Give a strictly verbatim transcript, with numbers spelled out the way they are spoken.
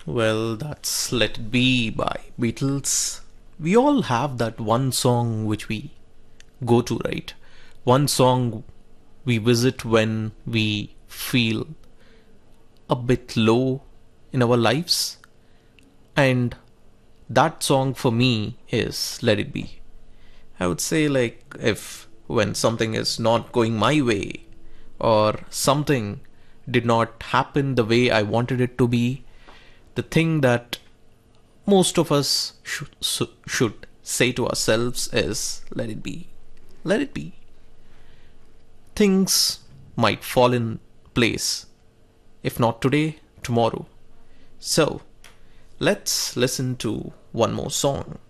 Well, that's Let It Be by Beatles. We all have that one song which we go to, right? One song we visit when we feel a bit low in our lives. And that song for me is Let It Be. I would say, like, if when something is not going my way or something did not happen the way I wanted it to be, the thing that most of us should, should say to ourselves is let it be. Let it be. Things might fall in place. If not today, tomorrow. So, let's listen to one more song.